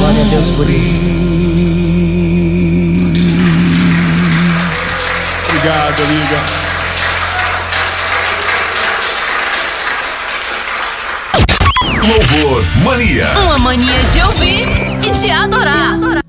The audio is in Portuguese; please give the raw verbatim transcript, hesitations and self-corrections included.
Glória a Deus por isso. Obrigado, amiga. Louvor Mania. Uma mania de ouvir e de adorar.